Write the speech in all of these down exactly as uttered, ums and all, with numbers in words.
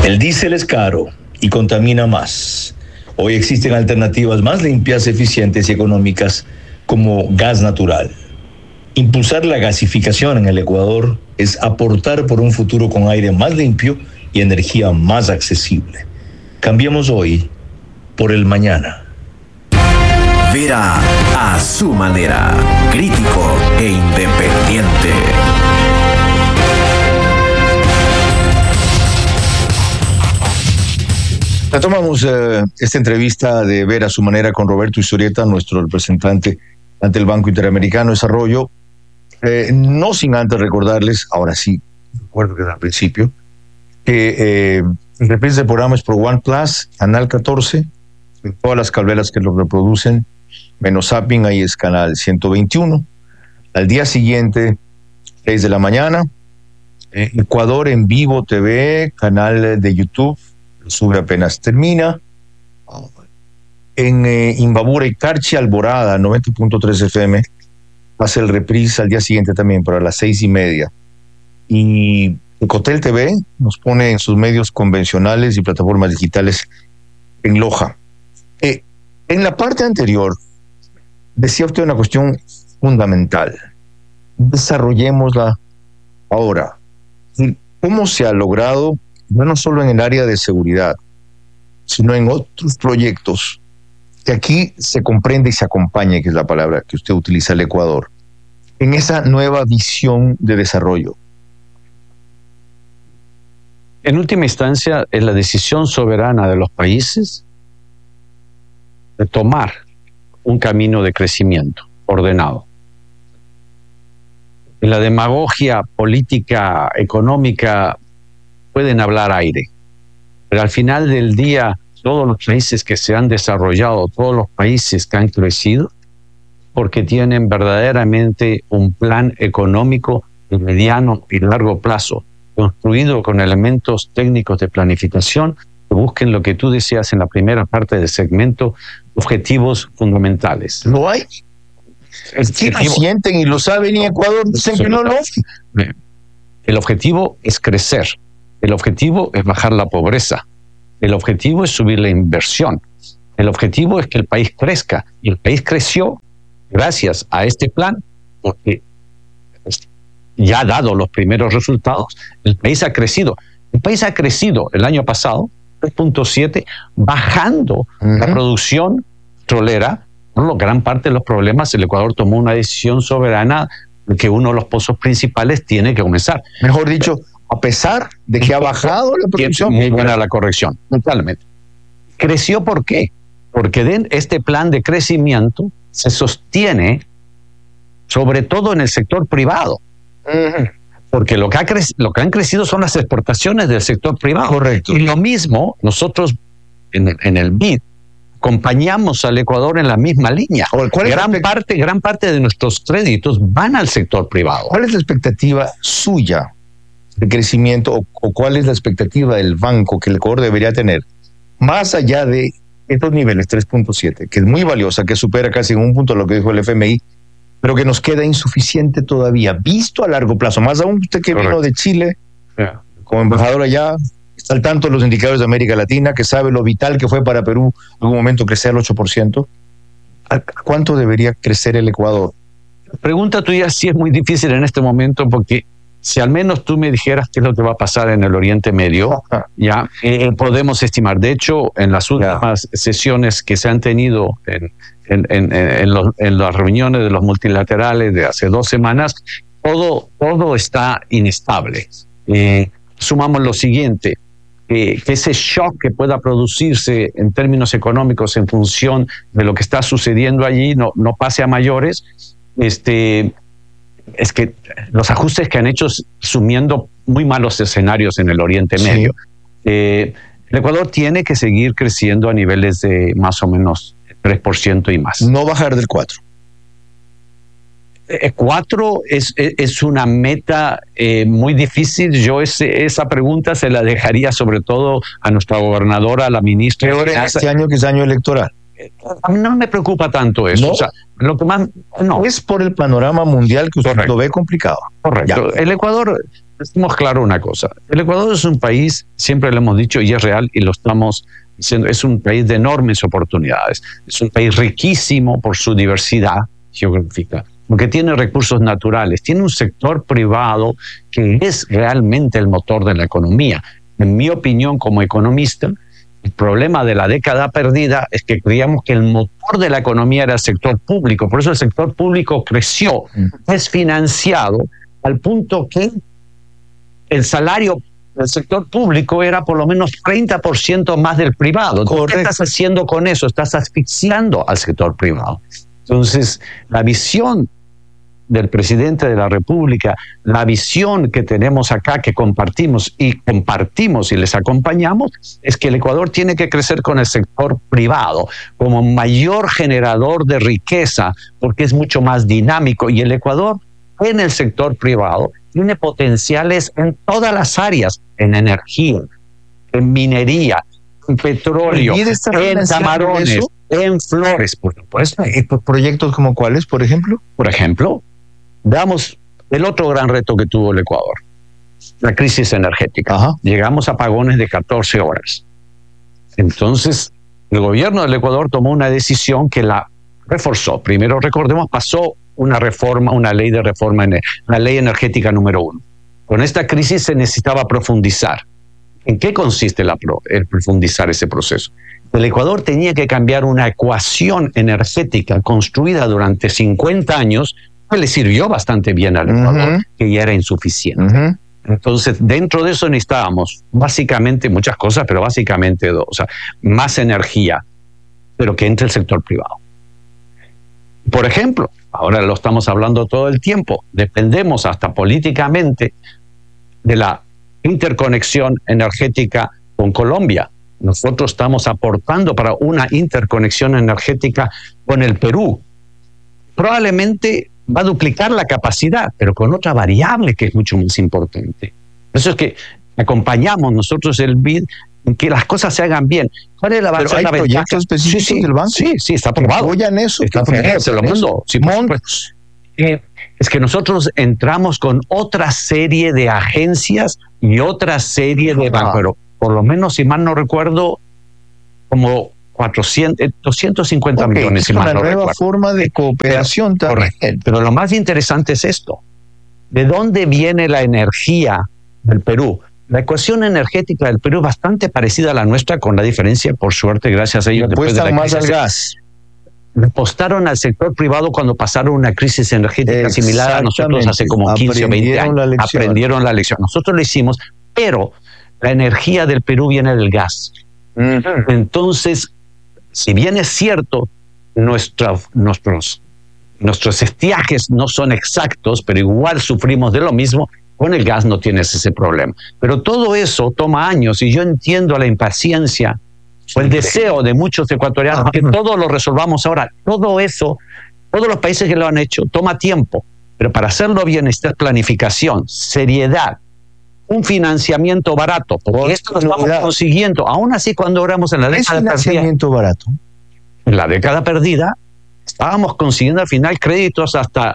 El diésel es caro y contamina más. Hoy existen alternativas más limpias, eficientes y económicas como gas natural. Impulsar la gasificación en el Ecuador es aportar por un futuro con aire más limpio y energía más accesible. Cambiemos hoy por el mañana. Vera a su manera, crítico e independiente. Retomamos eh, esta entrevista de Vera a su manera con Roberto Izurieta, nuestro representante ante el Banco Interamericano de Desarrollo. Eh, no sin antes recordarles, ahora sí, recuerdo que era al principio, que eh, el reprise del programa es por One Plus, Canal catorce, en todas las cableras que lo reproducen, menos Zapping, ahí es Canal ciento veintiuno. Al día siguiente, seis de la mañana, eh, Ecuador en Vivo T V, canal de YouTube, sube apenas termina. En eh, Imbabura y Carchi, Alborada, noventa punto tres F M, hace el reprise al día siguiente también, para las seis y media. Y Ecotel T V nos pone en sus medios convencionales y plataformas digitales en Loja. Eh, en la parte anterior, decía usted una cuestión fundamental. Desarrollémosla ahora. ¿Cómo se ha logrado, no solo en el área de seguridad, sino en otros proyectos, que aquí se comprende y se acompaña, que es la palabra que usted utiliza, el Ecuador, en esa nueva visión de desarrollo? En última instancia, es la decisión soberana de los países de tomar un camino de crecimiento ordenado. En la demagogia política, económica, pueden hablar aire, pero al final del día, todos los países que se han desarrollado, todos los países que han crecido, porque tienen verdaderamente un plan económico de mediano y largo plazo, construido con elementos técnicos de planificación que busquen lo que tú decías en la primera parte del segmento, objetivos fundamentales. ¿Lo hay? ¿Qué lo sienten y lo saben en Ecuador? Dicen que no lo hay. El objetivo es crecer. El objetivo es bajar la pobreza. El objetivo es subir la inversión. El objetivo es que el país crezca. Y el país creció gracias a este plan, porque ya ha dado los primeros resultados. El país ha crecido. El país ha crecido el año pasado, tres punto siete, bajando uh-huh. la producción petrolera. Por gran parte de los problemas, el Ecuador tomó una decisión soberana de que uno de los pozos principales tiene que comenzar. Mejor dicho, a pesar de que ha bajado la producción. Muy buena la corrección, totalmente. ¿Creció por qué? Porque de este plan de crecimiento se sostiene sobre todo en el sector privado. Uh-huh. Porque lo que, ha cre- lo que han crecido son las exportaciones del sector privado. Correcto. Y lo mismo, nosotros en el, en el B I D acompañamos al Ecuador en la misma línea. Gran parte, gran parte de nuestros créditos van al sector privado. ¿Cuál es la expectativa suya de crecimiento o, o cuál es la expectativa del banco que el Ecuador debería tener más allá de estos niveles tres punto siete, que es muy valiosa, que supera casi en un punto lo que dijo el F M I, pero que nos queda insuficiente todavía, visto a largo plazo? Más aún usted que Correcto. Vino de Chile, yeah. como embajador allá, está al tanto de los indicadores de América Latina, que sabe lo vital que fue para Perú en algún momento crecer al ocho por ciento. ¿A cuánto debería crecer el Ecuador? La pregunta tuya sí es muy difícil en este momento, porque si al menos tú me dijeras qué es lo que va a pasar en el Oriente Medio, ya eh, podemos estimar. De hecho, en las últimas yeah. sesiones que se han tenido en, en, en, en, los, en las reuniones de los multilaterales de hace dos semanas, todo, todo está inestable. Eh, sumamos lo siguiente, eh, que ese shock que pueda producirse en términos económicos en función de lo que está sucediendo allí no, no pase a mayores. Este... es que los ajustes que han hecho sumiendo muy malos escenarios en el Oriente Medio. Sí. Eh, el Ecuador tiene que seguir creciendo a niveles de más o menos tres por ciento y más. No bajar del cuatro. Eh, cuatro es, es una meta eh, muy difícil. Yo ese, esa pregunta se la dejaría sobre todo a nuestra gobernadora, a la ministra. Peor en este año que es año electoral. A mí no me preocupa tanto eso. ¿No? O sea, lo que más, no. Es por el panorama mundial que usted Correcto. Lo ve complicado. Correcto. Ya. El Ecuador, Estamos claro una cosa. El Ecuador es un país, siempre lo hemos dicho y es real y lo estamos diciendo, es un país de enormes oportunidades. Es un país riquísimo por su diversidad geográfica, porque tiene recursos naturales, tiene un sector privado que es realmente el motor de la economía. En mi opinión, como economista, el problema de la década perdida es que creíamos que el motor de la economía era el sector público. Por eso el sector público creció, es financiado al punto que el salario del sector público era por lo menos treinta por ciento más del privado. ¿Qué estás haciendo con eso? Estás asfixiando al sector privado. Entonces, la visión del presidente de la República, la visión que tenemos acá, que compartimos y compartimos y les acompañamos, es que el Ecuador tiene que crecer con el sector privado como mayor generador de riqueza, porque es mucho más dinámico, y el Ecuador en el sector privado tiene potenciales en todas las áreas, en energía, en minería, en petróleo, en camarones, en flores, por supuesto. ¿Y por proyectos como cuáles, por ejemplo? Por ejemplo, veamos el otro gran reto que tuvo el Ecuador, la crisis energética. Ajá. Llegamos a apagones de catorce horas. Entonces, el gobierno del Ecuador tomó una decisión que la reforzó. Primero, recordemos, pasó una reforma, una ley de reforma, la ley energética número uno. Con esta crisis se necesitaba profundizar. ¿En qué consiste la pro, el profundizar ese proceso? El Ecuador tenía que cambiar una ecuación energética construida durante cincuenta años, que le sirvió bastante bien al Ecuador, uh-huh. que ya era insuficiente. Uh-huh. Entonces, dentro de eso necesitábamos básicamente muchas cosas, pero básicamente dos, o sea, más energía, pero que entre el sector privado. Por ejemplo, ahora lo estamos hablando todo el tiempo, dependemos hasta políticamente de la interconexión energética con Colombia. Nosotros estamos aportando para una interconexión energética con el Perú. Probablemente va a duplicar la capacidad, pero con otra variable que es mucho más importante. Por eso es que acompañamos nosotros el B I D en que las cosas se hagan bien. ¿Cuál es la Pero hay proyectos específicos sí, sí, del banco. Sí, sí, está aprobado. ¿Apoyan eso? Está aprobado, se lo mando. Sí, pues, eh, es que nosotros entramos con otra serie de agencias y otra serie de bancos. Pero por lo menos, si mal no recuerdo, como cuatrocientos, doscientos cincuenta okay, millones. Es si una no nueva recuerdo. Forma de cooperación pero, también. Correcto. Pero lo más interesante es esto. ¿De dónde viene la energía del Perú? La ecuación energética del Perú es bastante parecida a la nuestra, con la diferencia, por suerte, gracias a ellos. Después de la más al gas. Le apostaron al sector privado cuando pasaron una crisis energética similar a nosotros hace como quince o veinte años. La Aprendieron la lección. Nosotros lo hicimos, pero la energía del Perú viene del gas. Uh-huh. Entonces, si bien es cierto, nuestra, nuestros, nuestros estiajes no son exactos, pero igual sufrimos de lo mismo. Con el gas no tienes ese problema. Pero todo eso toma años y yo entiendo la impaciencia o el deseo de muchos ecuatorianos que todo lo resolvamos ahora. Todo eso, todos los países que lo han hecho, toma tiempo. Pero para hacerlo bien necesitas planificación, seriedad, un financiamiento barato. Porque esto lo estamos consiguiendo. Aún así, cuando oramos en la década perdida. ¿Es financiamiento barato? En la década perdida, estábamos consiguiendo al final créditos hasta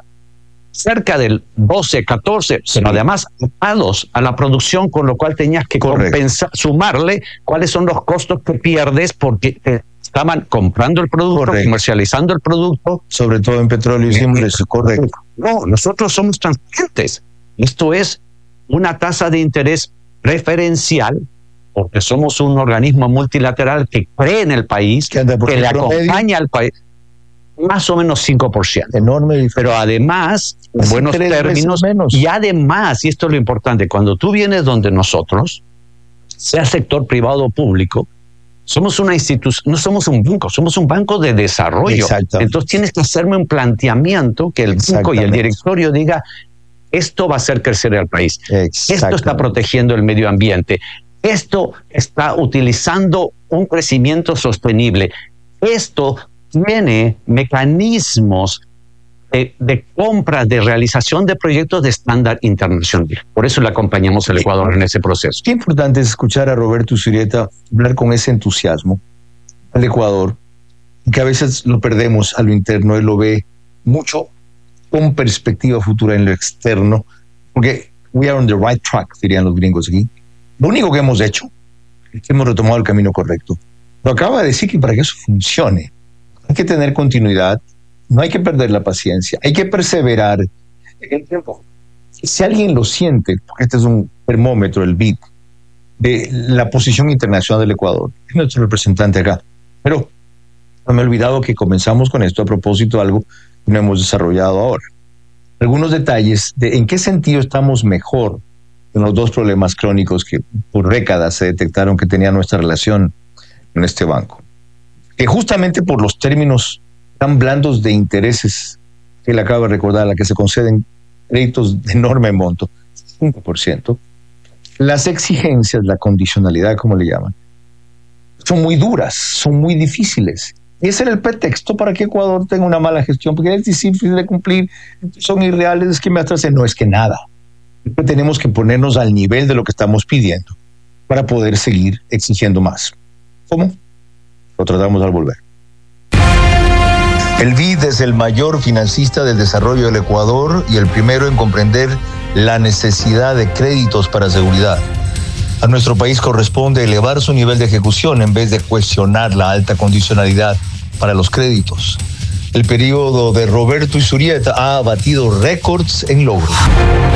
cerca del doce, catorce, sí. Pero además atados a la producción, con lo cual tenías que compensar, sumarle cuáles son los costos que pierdes porque te estaban comprando el producto, correcto. Comercializando el producto. Sobre todo en petróleo y siempre es correcto. No, nosotros somos transparentes. Esto es una tasa de interés preferencial, porque somos un organismo multilateral que cree en el país, que, que le acompaña al país. Más o menos cinco por ciento. Enorme diferencia. Pero además, en buenos términos, menos. Y además, y esto es lo importante, cuando tú vienes donde nosotros, sea sector privado o público, somos una institución, no somos un banco, somos un banco de desarrollo. Entonces tienes que hacerme un planteamiento que el banco y el directorio diga, esto va a hacer crecer al país. Esto está protegiendo el medio ambiente. Esto está utilizando un crecimiento sostenible. Esto tiene mecanismos de, de compra, de realización de proyectos de estándar internacional. Por eso le acompañamos al Ecuador en ese proceso. Qué importante es escuchar a Roberto Zurieta hablar con ese entusiasmo al Ecuador, que a veces lo perdemos a lo interno, él lo ve mucho con perspectiva futura en lo externo, porque we are on the right track, dirían los gringos aquí. Lo único que hemos hecho es que hemos retomado el camino correcto. Lo acaba de decir que para que eso funcione hay que tener continuidad, no hay que perder la paciencia, hay que perseverar en el tiempo. Si alguien lo siente, porque este es un termómetro, el B I D, de la posición internacional del Ecuador, es nuestro representante acá. Pero no me he olvidado que comenzamos con esto a propósito de algo que no hemos desarrollado ahora. Algunos detalles de en qué sentido estamos mejor en los dos problemas crónicos que por décadas se detectaron que tenía nuestra relación con este banco. Que justamente por los términos tan blandos de intereses que le acabo de recordar, a la que se conceden créditos de enorme monto, cinco por ciento, las exigencias, la condicionalidad, como le llaman, son muy duras, son muy difíciles. Y ese era el pretexto para que Ecuador tenga una mala gestión, porque es difícil de cumplir, son irreales, es que me atrasé. No, es que nada. Tenemos que ponernos al nivel de lo que estamos pidiendo para poder seguir exigiendo más. ¿Cómo? Lo tratamos al volver. El B I D es el mayor financista del desarrollo del Ecuador y el primero en comprender la necesidad de créditos para seguridad. A nuestro país corresponde elevar su nivel de ejecución en vez de cuestionar la alta condicionalidad para los créditos. El periodo de Roberto Izurieta ha batido récords en logros.